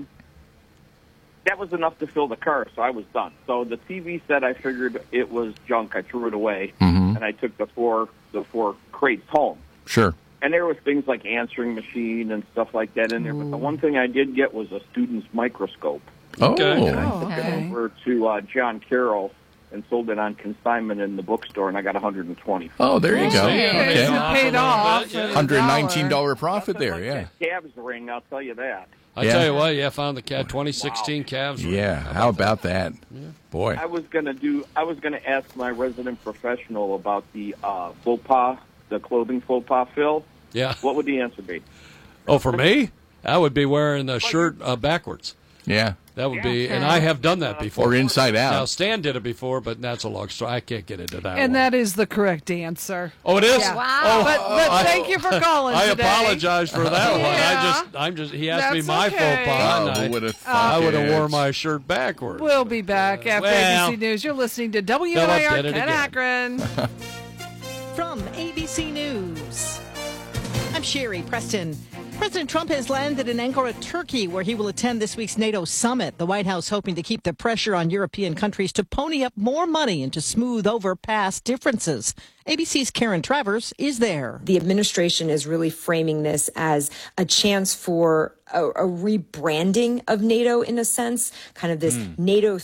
that was enough to fill the car, so I was done. So the TV set, I figured it was junk. I threw it away, and I took the four crates home. Sure. And there was things like answering machine and stuff like that in there. But the one thing I did get was a student's microscope. Okay. And I took it over to John Carroll and sold it on consignment in the bookstore, and I got $120. Oh, there you go. Okay. Okay. Paid off. $119 profit there, yeah. Cavs ring, I'll tell you that. I tell you what, found the 2016 Cavs ring. Yeah, how about that? Yeah. Boy. I was gonna ask my resident professional about the faux pas, the clothing faux pas, Phil. Yeah. What would the answer be? Oh, for me? I would be wearing the shirt backwards. Yeah. That would be, and I have done that before. Or inside out. Now, Stan did it before, but that's a long story. I can't get into that And one. that is the correct answer. Oh, it is? Yeah. Wow. Oh, But thank you for calling I today. apologize for that one. He asked me my faux pas, and I would have wore my shirt backwards. We'll be back after ABC News. You're listening to WNIR Ken Akron. From ABC News, I'm Sherry Preston. President Trump has landed in Ankara, Turkey, where he will attend this week's NATO summit. The White House hoping to keep the pressure on European countries to pony up more money and to smooth over past differences. ABC's Karen Travers is there. The administration is really framing this as a chance for a rebranding of NATO in a sense, kind of this NATO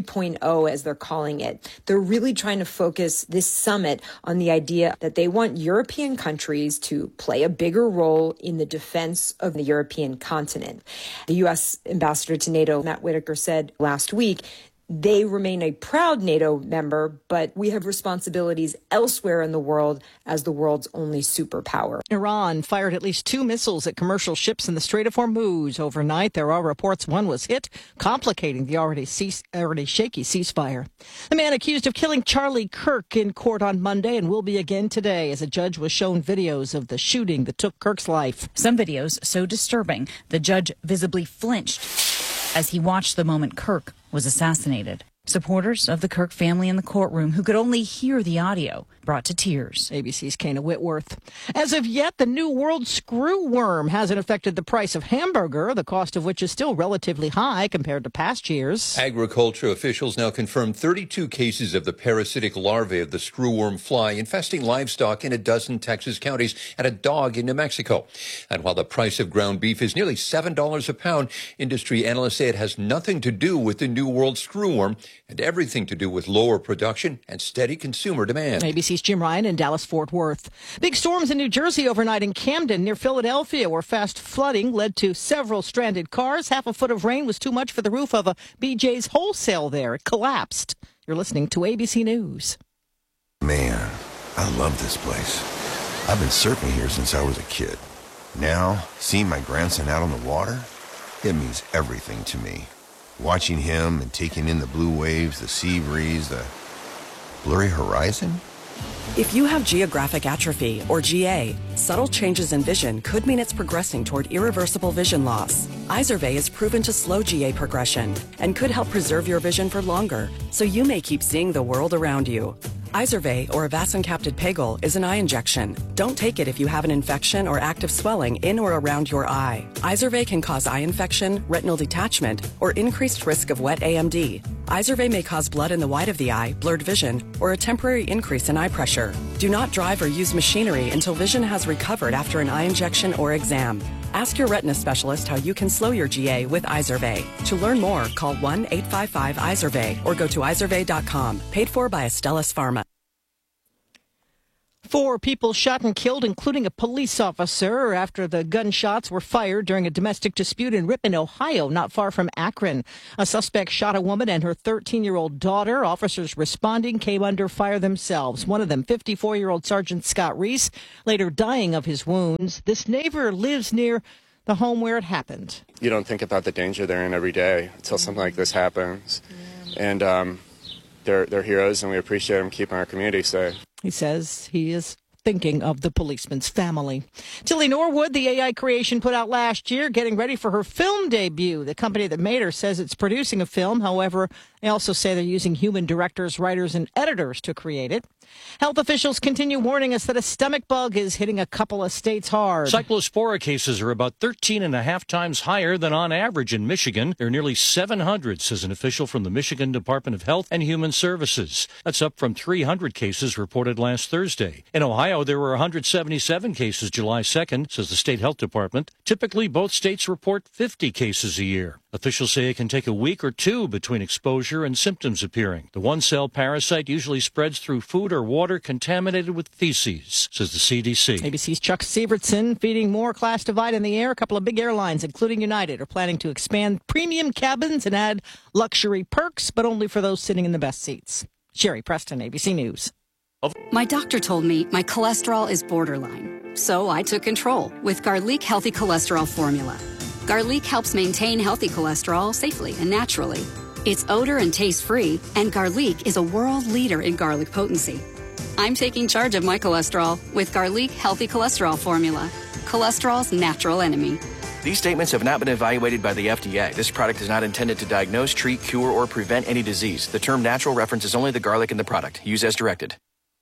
3.0 as they're calling it. They're really trying to focus this summit on the idea that they want European countries to play a bigger role in the defense of the European continent. The U.S. ambassador to NATO, Matt Whitaker, said last week, they remain a proud NATO member, but we have responsibilities elsewhere in the world as the world's only superpower. Iran fired at least 2 missiles at commercial ships in the Strait of Hormuz overnight. There are reports one was hit, complicating the already shaky ceasefire. The man accused of killing Charlie Kirk in court on Monday and will be again today as a judge was shown videos of the shooting that took Kirk's life. Some videos so disturbing, the judge visibly flinched as he watched the moment Kirk was assassinated. Supporters of the Kirk family in the courtroom who could only hear the audio brought to tears. ABC's Kana Whitworth. As of yet, the new world screw worm hasn't affected the price of hamburger, the cost of which is still relatively high compared to past years. Agriculture officials now confirm 32 cases of the parasitic larvae of the screwworm fly infesting livestock in a dozen Texas counties and a dog in New Mexico. And while the price of ground beef is nearly $7 a pound, industry analysts say it has nothing to do with the new world screwworm and everything to do with lower production and steady consumer demand. ABC's Jim Ryan in Dallas-Fort Worth. Big storms in New Jersey overnight in Camden near Philadelphia, where fast flooding led to several stranded cars. Half a foot of rain was too much for the roof of a BJ's Wholesale there. It collapsed. You're listening to ABC News. Man, I love this place. I've been surfing here since I was a kid. Now, seeing my grandson out on the water, it means everything to me. Watching him and taking in the blue waves, the sea breeze, the blurry horizon. If you have geographic atrophy, or GA, subtle changes in vision could mean it's progressing toward irreversible vision loss. Izervay is proven to slow GA progression and could help preserve your vision for longer, so you may keep seeing the world around you. Izervay, or avacincaptad pegol, is an eye injection. Don't take it if you have an infection or active swelling in or around your eye. Izervay can cause eye infection, retinal detachment, or increased risk of wet AMD. Izervay may cause blood in the white of the eye, blurred vision, or a temporary increase in eye pressure. Do not drive or use machinery until vision has recovered after an eye injection or exam. Ask your retina specialist how you can slow your GA with Izervay. To learn more, call 1-855-IZERVAY or go to izervay.com. Paid for by Astellas Pharma. 4 people shot and killed, including a police officer, after the gunshots were fired during a domestic dispute in Ripon, Ohio, not far from Akron. A suspect shot a woman and her 13-year-old daughter. Officers responding came under fire themselves. One of them, 54-year-old Sergeant Scott Reese, later dying of his wounds. This neighbor lives near the home where it happened. You don't think about the danger they're in every day until something like this happens. And they're heroes, and we appreciate them keeping our community safe. He says he is thinking of the policeman's family. Tilly Norwood, the AI creation put out last year, getting ready for her film debut. The company that made her says it's producing a film. However, they also say they're using human directors, writers, and editors to create it. Health officials continue warning us that a stomach bug is hitting a couple of states hard. Cyclospora cases are about 13.5 times higher than on average in Michigan. There are nearly 700, says an official from the Michigan Department of Health and Human Services. That's up from 300 cases reported last Thursday. In Ohio, there were 177 cases July 2nd, says the state health department. Typically, both states report 50 cases a year. Officials say it can take a week or two between exposure and symptoms appearing. The one-cell parasite usually spreads through food or water contaminated with feces, says the CDC. ABC's Chuck Sievertson feeding more class divide in the air. A couple of big airlines, including United, are planning to expand premium cabins and add luxury perks, but only for those sitting in the best seats. Sherry Preston, ABC News. My doctor told me my cholesterol is borderline, so I took control with Garlic Healthy Cholesterol Formula. Garlic helps maintain healthy cholesterol safely and naturally. It's odor and taste-free, and Garlic is a world leader in garlic potency. I'm taking charge of my cholesterol with Garlic Healthy Cholesterol Formula, cholesterol's natural enemy. These statements have not been evaluated by the FDA. This product is not intended to diagnose, treat, cure, or prevent any disease. The term natural references only the garlic in the product. Use as directed.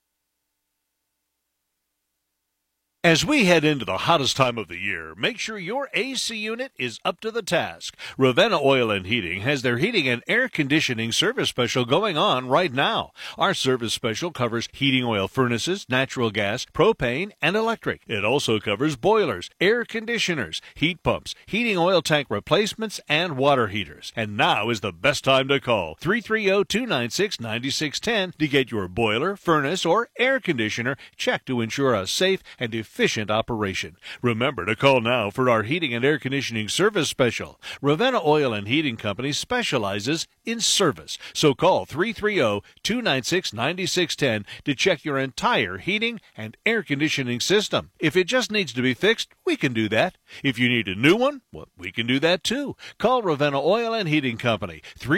As we head into the hottest time of the year, make sure your AC unit is up to the task. Ravenna Oil and Heating has their heating and air conditioning service special going on right now. Our service special covers heating oil furnaces, natural gas, propane, and electric. It also covers boilers, air conditioners, heat pumps, heating oil tank replacements, and water heaters. And now is the best time to call 330-296-9610 to get your boiler, furnace, or air conditioner checked to ensure a safe and efficient operation. Remember to call now for our heating and air conditioning service special. Ravenna Oil and Heating Company specializes in service. So call 330-296-9610 to check your entire heating and air conditioning system. If it just needs to be fixed, we can do that. If you need a new one, well, we can do that too. Call Ravenna Oil and Heating Company,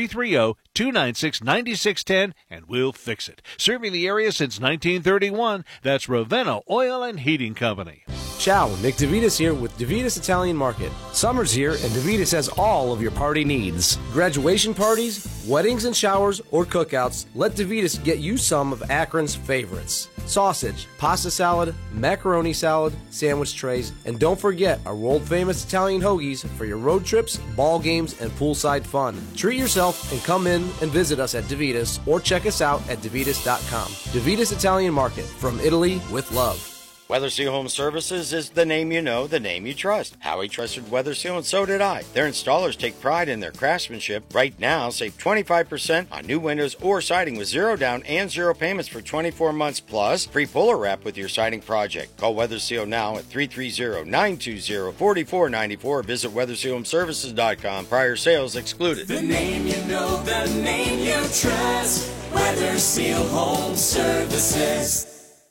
330-296-9610, and we'll fix it. Serving the area since 1931, that's Ravenna Oil and Heating Company. Ciao, Nick DeVitis here with DeVitis Italian Market. Summer's here and DeVitis has all of your party needs. Graduation parties, weddings and showers, or cookouts, let DeVitis get you some of Akron's favorites. Sausage, pasta salad, macaroni salad, sandwich trays, and don't forget our world-famous Italian hoagies for your road trips, ball games, and poolside fun. Treat yourself and come in and visit us at DeVitis or check us out at DeVitis.com. DeVitis Italian Market, from Italy with love. WeatherSeal Home Services is the name you know, the name you trust. Howie trusted WeatherSeal, and so did I. Their installers take pride in their craftsmanship. Right now, save 25% on new windows or siding with 0 down and 0 payments for 24 months, plus free puller wrap with your siding project. Call WeatherSeal now at 330-920-4494. Visit WeatherSealHomeservices.com. Prior sales excluded. The name you know, the name you trust. WeatherSeal Home Services.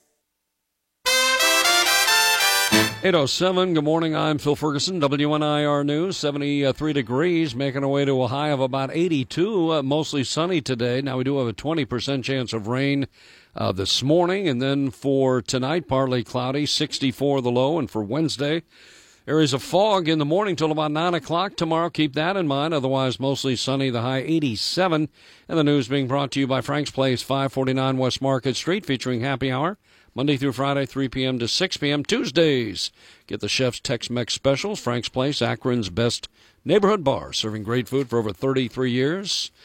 8:07, good morning. I'm Phil Ferguson, WNIR News. 73 degrees, making our way to a high of about 82. Mostly sunny today. Now we do have a 20% chance of rain this morning. And then for tonight, partly cloudy, 64 the low. And for Wednesday, areas of fog in the morning till about 9 o'clock tomorrow. Keep that in mind. Otherwise, mostly sunny, the high 87. And the news being brought to you by Frank's Place, 549 West Market Street, featuring happy hour. Monday through Friday, 3 p.m. to 6 p.m. Tuesdays, get the chef's Tex-Mex specials. Frank's Place, Akron's best neighborhood bar, serving great food for over 33 years.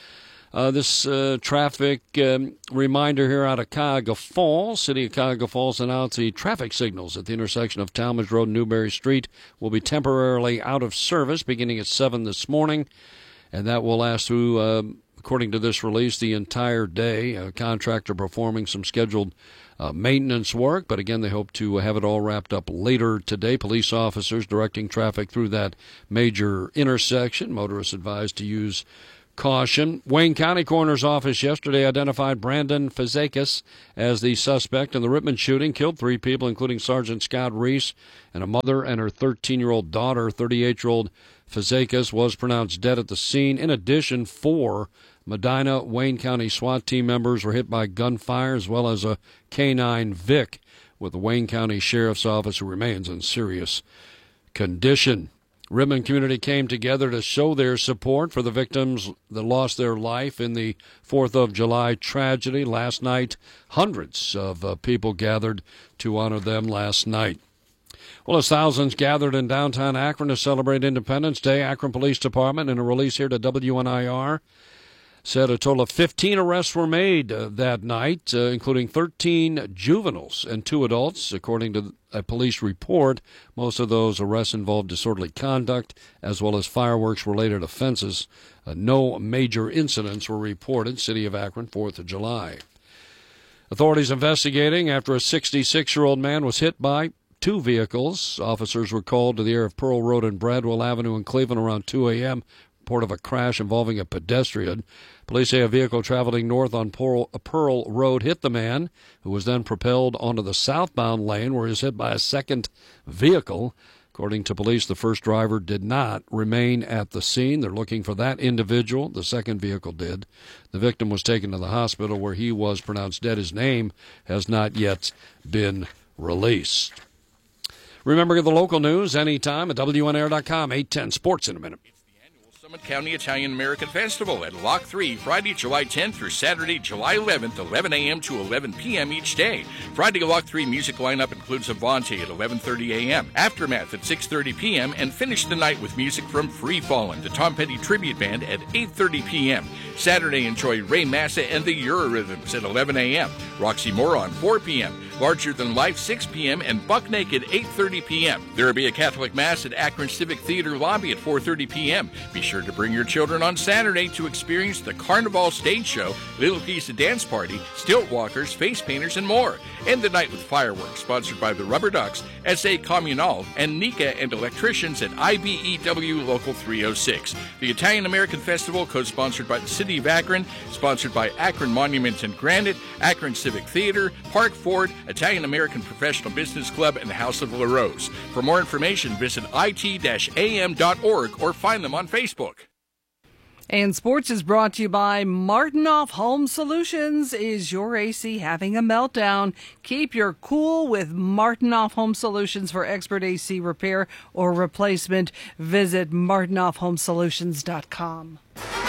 This traffic reminder here out of Cuyahoga Falls. City of Cuyahoga Falls announced the traffic signals at the intersection of Talmadge Road and Newberry Street will be temporarily out of service beginning at 7 this morning, and that will last through, according to this release, the entire day. A contractor performing some scheduled maintenance work, but again, they hope to have it all wrapped up later today. Police officers directing traffic through that major intersection. Motorists advised to use caution. Wayne County Coroner's Office yesterday identified Brandon Fazekas as the suspect in the Rittman shooting. Killed 3 people, including Sergeant Scott Reese and a mother and her 13-year-old daughter. 38-year-old Fazekas was pronounced dead at the scene. In addition, 4 Medina Wayne County SWAT team members were hit by gunfire, as well as a K-9 Vic with the Wayne County Sheriff's Office, who remains in serious condition. Rittman community came together to show their support for the victims that lost their life in the 4th of July tragedy. Last night, hundreds of people gathered to honor them last night. Well, as thousands gathered in downtown Akron to celebrate Independence Day, Akron Police Department, in a release here to WNIR, said a total of 15 arrests were made that night, including 13 juveniles and 2 adults. According to a police report, most of those arrests involved disorderly conduct as well as fireworks-related offenses. No major incidents were reported. City of Akron, 4th of July. Authorities investigating after a 66-year-old man was hit by 2 vehicles. Officers were called to the area of Pearl Road and Bradwell Avenue in Cleveland around 2 a.m., report of a crash involving a pedestrian. Police say a vehicle traveling north on Pearl Road hit the man, who was then propelled onto the southbound lane where he was hit by a second vehicle. According to police, the first driver did not remain at the scene. They're looking for that individual. The second vehicle did. The victim was taken to the hospital where he was pronounced dead. His name has not yet been released. Remember the local news anytime at WNAir.com. 8:10 Sports in a minute. Summit County Italian-American Festival at Lock 3, Friday, July 10th through Saturday, July 11th, 11 a.m. to 11 p.m. each day. Friday Lock 3 music lineup includes Avante at 11:30 a.m., Aftermath at 6:30 p.m., and finish the night with music from Free Fallin', the Tom Petty Tribute Band, at 8:30 p.m. Saturday, enjoy Ray Massa and the Eurorhythms at 11 a.m., Roxy Moron 4 p.m., Larger Than Life 6 p.m., and Buck Naked 8:30 p.m. There will be a Catholic Mass at Akron Civic Theater lobby at 4:30 p.m. Be sure to bring your children on Saturday to experience the Carnival Stage Show, Little Pizza Dance Party, Stilt Walkers, Face Painters, and more. End the night with fireworks sponsored by the Rubber Ducks, SA Communal, and Nika and Electricians at IBEW Local 306. The Italian-American Festival, co-sponsored by the City of Akron, sponsored by Akron Monuments and Granite, Akron Civic Theater, Park Ford, Italian-American Professional Business Club, and the House of La Rose. For more information, visit it-am.org or find them on Facebook. And sports is brought to you by Martinoff Home Solutions. Is your AC having a meltdown? Keep your cool with Martinoff Home Solutions. For expert AC repair or replacement, visit martinoffhomesolutions.com.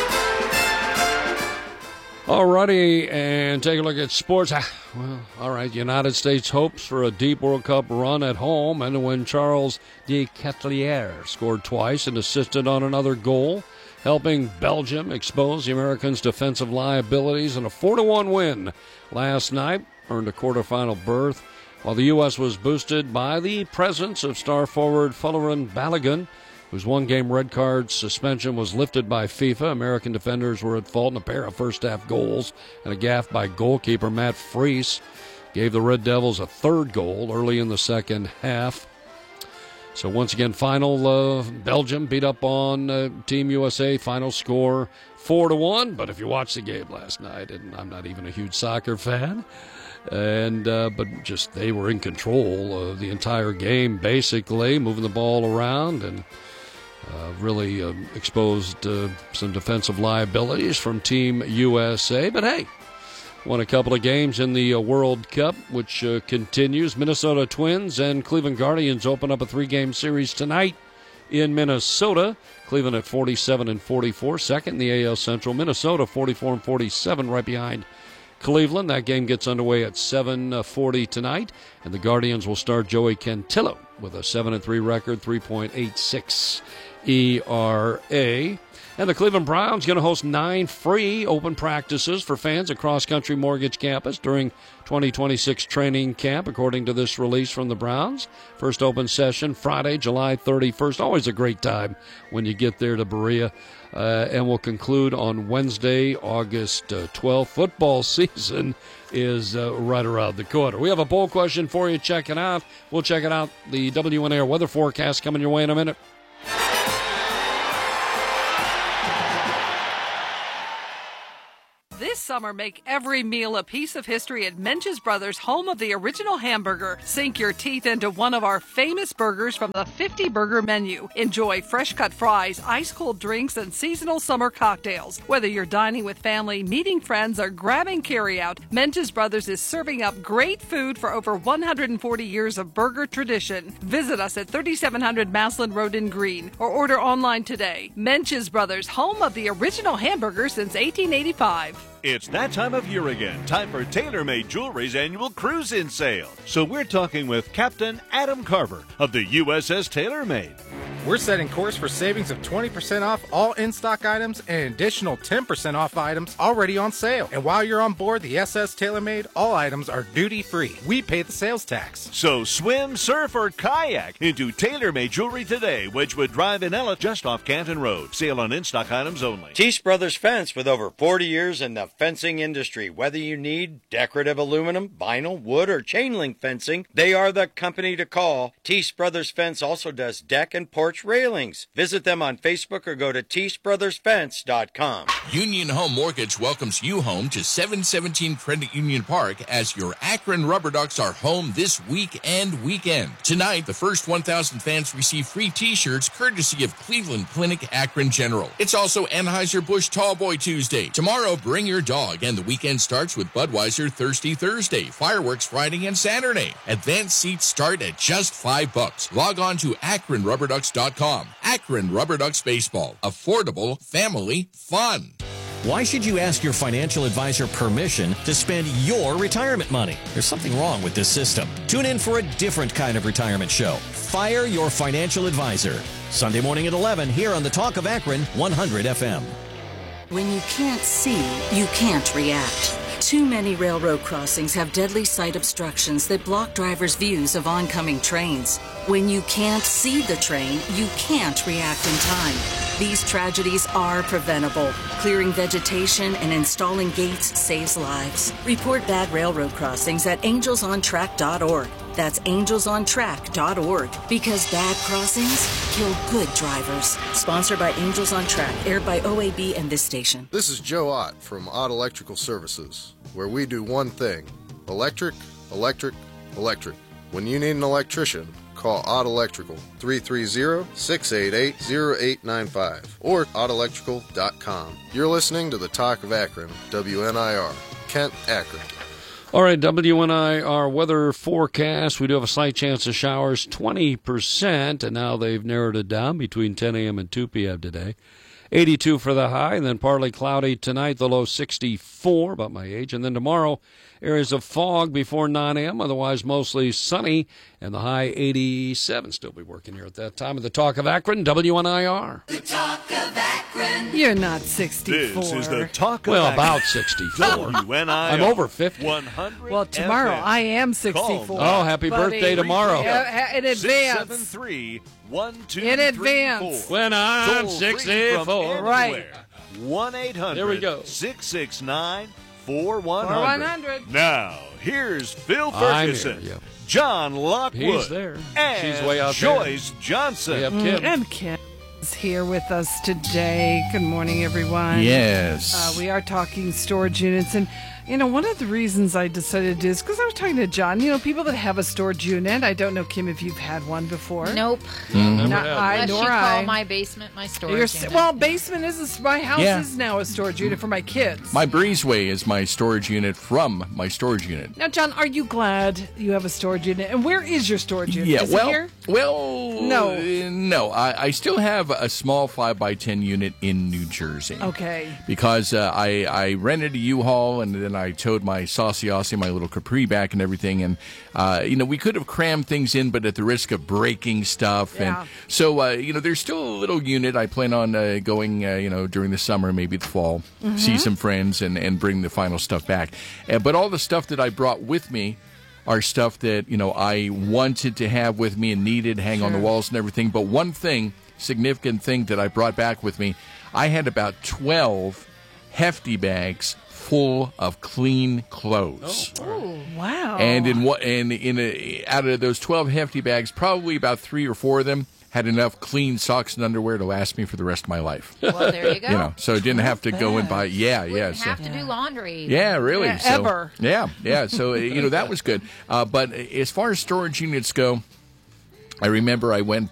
Alrighty, and take a look at sports. Well, all right, United States hopes for a deep World Cup run at home, and when Charles de Ketelaere scored twice and assisted on another goal, helping Belgium expose the Americans' defensive liabilities in a 4-1 win last night, earned a quarterfinal berth, while the U.S. was boosted by the presence of star forward Folarin Balogun, whose one-game red card suspension was lifted by FIFA. American defenders were at fault in a pair of first-half goals, and a gaffe by goalkeeper Matt Freese gave the Red Devils a third goal early in the second half. So once again, final Belgium beat up on Team USA. Final score 4-1. But if you watched the game last night, and I'm not even a huge soccer fan, but just they were in control of the entire game, basically moving the ball around and really exposed some defensive liabilities from Team USA. But hey, won a couple of games in the World Cup, which continues. Minnesota Twins and Cleveland Guardians open up a 3-game series tonight in Minnesota. Cleveland at 47-44, second in the AL Central. Minnesota 44-47, right behind Cleveland. That game gets underway at 7:40 tonight, and the Guardians will start Joey Cantillo with a 7-3 record, 3.86 ERA. And the Cleveland Browns going to host 9 free open practices for fans at Cross Country Mortgage Campus during 2026 training camp, according to this release from the Browns. First open session Friday, July 31st. Always a great time when you get there to Berea. And we'll conclude on Wednesday, August 12th. Football season is right around the corner. We have a poll question for you. Check it out. We'll check it out. The WNAR weather forecast coming your way in a minute. This summer, make every meal a piece of history at Mench's Brothers, home of the original hamburger. Sink your teeth into one of our famous burgers from the 50 burger menu. Enjoy fresh cut fries, ice cold drinks, and seasonal summer cocktails. Whether you're dining with family, meeting friends, or grabbing carryout, Mench's Brothers is serving up great food for over 140 years of burger tradition. Visit us at 3700 Maslin Road in Greene or order online today. Mench's Brothers, home of the original hamburger since 1885. It's that time of year again. Time for TaylorMade Jewelry's annual cruise-in sale. So we're talking with Captain Adam Carver of the USS TaylorMade. We're setting course for savings of 20% off all in-stock items and an additional 10% off items already on sale. And while you're on board the SS TaylorMade, all items are duty-free. We pay the sales tax. So swim, surf, or kayak into TaylorMade Jewelry today, Wedgwood Drive in Ella, just off Canton Road. Sale on in-stock items only. Teese Brothers Fence, with over 40 years in the fencing industry. Whether you need decorative aluminum, vinyl, wood, or chain link fencing, they are the company to call. Teese Brothers Fence also does deck and porch railings. Visit them on Facebook or go to TeeseBrothersFence.com. Union Home Mortgage welcomes you home to 717 Credit Union Park as your Akron Rubber Ducks are home this week and weekend. Tonight, the first 1,000 fans receive free T-shirts courtesy of Cleveland Clinic Akron General. It's also Anheuser-Busch Tallboy Tuesday. Tomorrow, bring your dog, and the weekend starts with Budweiser Thirsty Thursday, fireworks Friday and Saturday. Advanced seats start at just $5. Log on to AkronRubberDucks.com. Akron Rubber Ducks Baseball. Affordable, family, fun. Why should you ask your financial advisor permission to spend your retirement money? There's something wrong with this system. Tune in for a different kind of retirement show. Fire Your Financial Advisor. Sunday morning at 11 here on the Talk of Akron 100 FM. When you can't see, you can't react. Too many railroad crossings have deadly sight obstructions that block drivers' views of oncoming trains. When you can't see the train, you can't react in time. These tragedies are preventable. Clearing vegetation and installing gates saves lives. Report bad railroad crossings at angelsontrack.org. That's angelsontrack.org. Because bad crossings kill good drivers. Sponsored by Angels on Track, aired by OAB and this station. This is Joe Ott from Ott Electrical Services, where we do one thing: electric, electric, electric. When you need an electrician, call Ott Electrical, 330-688-0895, or ottelectrical.com. You're listening to the Talk of Akron, WNIR, Kent, Akron. All right, WNIR weather forecast. We do have a slight chance of showers, 20%, and now they've narrowed it down between 10 a.m. and 2 p.m. today. 82 for the high, and then partly cloudy tonight, the low 64, about my age. And then tomorrow, areas of fog before 9 a.m., otherwise mostly sunny, and the high 87. Still be working here at that time. Of the Talk of Akron, WNIR. The Talk of Akron. You're not 64. This is the Talk of Well, Akron. about 64. WNIR. I'm over 50. 100 Well, tomorrow FM. I am 64. Oh, happy birthday tomorrow. In advance. 673-1234. In advance. When I'm Toll free 64. from Right. 1-800. There we go. 669-4100. Now, here's Phil I'm Ferguson, here, yeah. John Lockwood, He's there. and She's way out Joyce Johnson. We have Kim. And Kim is here with us today. Good morning, everyone. Yes. We are talking storage units. And, you know, one of the reasons I decided to do this, because I was talking to John, you know, people that have a storage unit. I don't know, Kim, if you've had one before. Nope. Not I, Unless nor you I. call my basement my storage unit. Well, basement is my house Yeah. is now a storage unit for my kids. My breezeway is my storage unit from my storage unit. Now, John, are you glad you have a storage unit? And where is your storage unit? Yeah, Is it here? No. I still have a small 5x10 unit in New Jersey. Okay. Because I rented a U-Haul and then and I towed my Saucy Aussie, my little Capri back and everything. And, we could have crammed things in, but at the risk of breaking stuff. Yeah. And so, there's still a little unit. I plan on going, during the summer, maybe the fall, see some friends and bring the final stuff back. But all the stuff that I brought with me are stuff that, I wanted to have with me and needed, hang on the walls and everything. But one significant thing that I brought back with me, I had about 12 hefty bags full of clean clothes. Oh, wow. And out of those 12 hefty bags, probably about 3 or 4 of them had enough clean socks and underwear to last me for the rest of my life. Well, there you go. So I didn't have to go and buy. Wouldn't have to do laundry. Yeah, really. Ever. Yeah. So that was good. But as far as storage units go, I remember I went